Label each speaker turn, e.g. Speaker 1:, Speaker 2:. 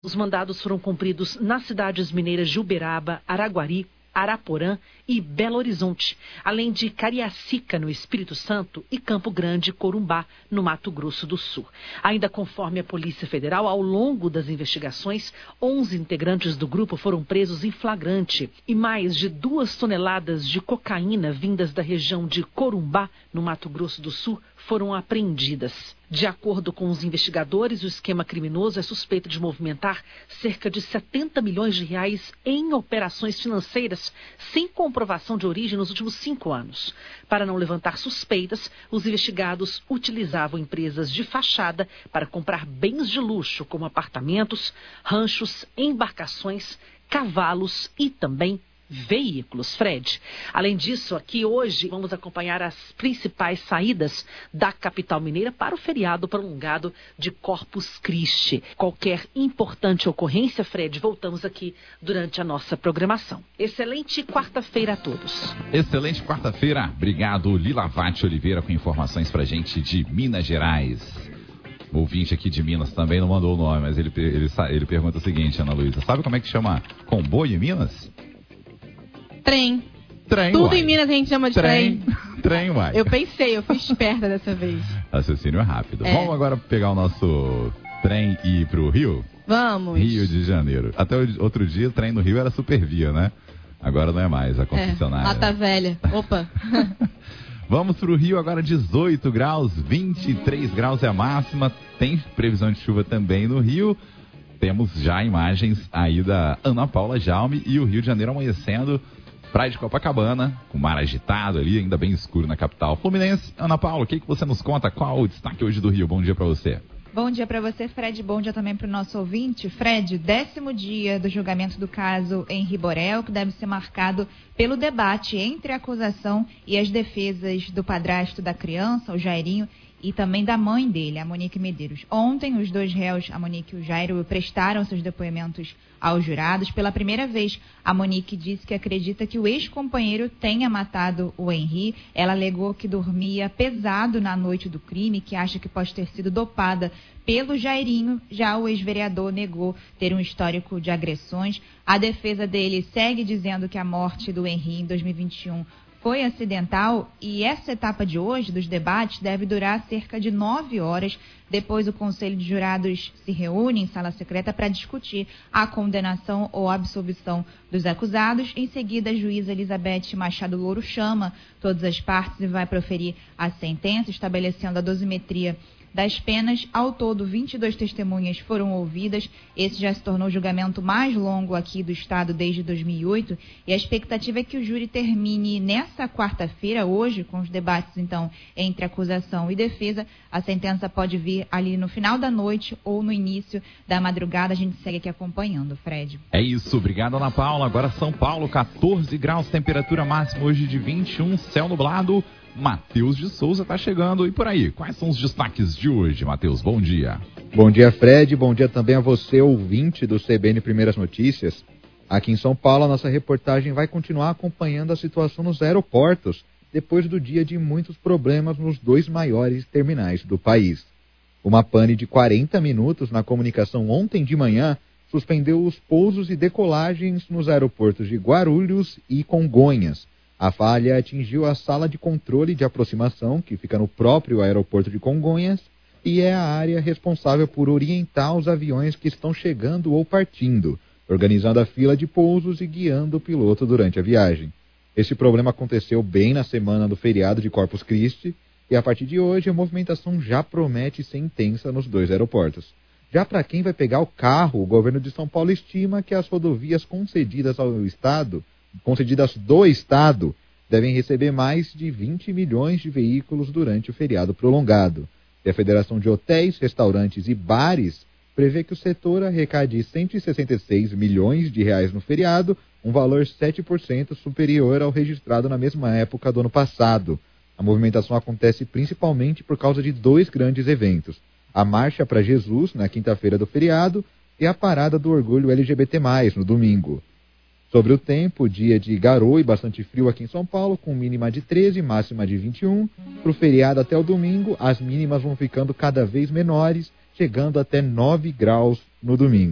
Speaker 1: Os mandados foram cumpridos nas cidades mineiras de Uberaba, Araguari, Araporã e Belo Horizonte, além de Cariacica, no Espírito Santo, e Campo Grande, Corumbá, no Mato Grosso do Sul. Ainda conforme a Polícia Federal, ao longo das investigações, 11 integrantes do grupo foram presos em flagrante e mais de 2 toneladas de cocaína vindas da região de Corumbá, no Mato Grosso do Sul, foram apreendidas. De acordo com os investigadores, o esquema criminoso é suspeito de movimentar cerca de 70 milhões de reais em operações financeiras sem comprovação de origem nos últimos 5 anos. Para não levantar suspeitas, os investigados utilizavam empresas de fachada para comprar bens de luxo, como apartamentos, ranchos, embarcações, cavalos e também veículos. Fred, além disso, aqui hoje vamos acompanhar as principais saídas da capital mineira para o feriado prolongado de Corpus Christi. Qualquer importante ocorrência, Fred, voltamos aqui durante a nossa programação. Excelente quarta-feira a todos.
Speaker 2: Excelente quarta-feira. Obrigado, Lilavati Oliveira, com informações pra gente de Minas Gerais. O ouvinte aqui de Minas também não mandou o nome, mas ele pergunta o seguinte, Ana Luísa: sabe como é que chama comboio em Minas?
Speaker 3: Trem.
Speaker 2: Tudo
Speaker 3: em Minas a gente chama de trem.
Speaker 2: Trem, uai.
Speaker 3: Eu fui esperta dessa vez.
Speaker 2: Raciocínio é rápido. Vamos agora pegar o nosso trem e ir pro Rio?
Speaker 3: Vamos.
Speaker 2: Rio de Janeiro. Até outro dia o trem no Rio era Supervia, né? Agora não é mais, a concessionária.
Speaker 3: Lata Velha. Opa.
Speaker 2: Vamos pro Rio agora, 18 graus, 23 graus é a máxima. Tem previsão de chuva também no Rio. Temos já imagens aí da Ana Paula Jaume e o Rio de Janeiro amanhecendo. Praia de Copacabana, com mar agitado ali, ainda bem escuro na capital fluminense. Ana Paula, o que você nos conta? Qual o destaque hoje do Rio? Bom dia para você.
Speaker 4: Bom dia para você, Fred. Bom dia também para o nosso ouvinte. Fred, 10º dia do julgamento do caso Henri Borel, que deve ser marcado pelo debate entre a acusação e as defesas do padrasto da criança, o Jairinho, e também da mãe dele, a Monique Medeiros. Ontem, os 2 réus, a Monique e o Jairo, prestaram seus depoimentos aos jurados. Pela primeira vez, a Monique disse que acredita que o ex-companheiro tenha matado o Henri. Ela alegou que dormia pesado na noite do crime, que acha que pode ter sido dopada pelo Jairinho. Já o ex-vereador negou ter um histórico de agressões. A defesa dele segue dizendo que a morte do Henri em 2021 foi acidental, e essa etapa de hoje dos debates deve durar cerca de 9 horas. Depois o Conselho de Jurados se reúne em sala secreta para discutir a condenação ou absolvição dos acusados. Em seguida, a juíza Elizabeth Machado Louro chama todas as partes e vai proferir a sentença, estabelecendo a dosimetria das penas. Ao todo, 22 testemunhas foram ouvidas. Esse já se tornou o julgamento mais longo aqui do estado desde 2008. E a expectativa é que o júri termine nessa quarta-feira, hoje, com os debates, então, entre acusação e defesa. A sentença pode vir ali no final da noite ou no início da madrugada. A gente segue aqui acompanhando, Fred.
Speaker 2: É isso, obrigado, Ana Paula. Agora São Paulo, 14 graus, temperatura máxima hoje de 21, céu nublado. Matheus de Souza está chegando. E por aí, quais são os destaques de hoje, Matheus? Bom dia.
Speaker 5: Bom dia, Fred. Bom dia também a você, ouvinte do CBN Primeiras Notícias. Aqui em São Paulo, a nossa reportagem vai continuar acompanhando a situação nos aeroportos, depois do dia de muitos problemas nos 2 maiores terminais do país. Uma pane de 40 minutos na comunicação ontem de manhã suspendeu os pousos e decolagens nos aeroportos de Guarulhos e Congonhas. A falha atingiu a sala de controle de aproximação, que fica no próprio aeroporto de Congonhas, e é a área responsável por orientar os aviões que estão chegando ou partindo, organizando a fila de pousos e guiando o piloto durante a viagem. Esse problema aconteceu bem na semana do feriado de Corpus Christi, e a partir de hoje a movimentação já promete ser intensa nos 2 aeroportos. Já para quem vai pegar o carro, o governo de São Paulo estima que as rodovias concedidas do Estado, devem receber mais de 20 milhões de veículos durante o feriado prolongado. E a Federação de Hotéis, Restaurantes e Bares prevê que o setor arrecade 166 milhões de reais no feriado, um valor 7% superior ao registrado na mesma época do ano passado. A movimentação acontece principalmente por causa de 2 grandes eventos: a Marcha para Jesus, na quinta-feira do feriado, e a Parada do Orgulho LGBT+, no domingo. Sobre o tempo, dia de garoa e bastante frio aqui em São Paulo, com mínima de 13 e máxima de 21. Para o feriado até o domingo, as mínimas vão ficando cada vez menores, chegando até 9 graus no domingo.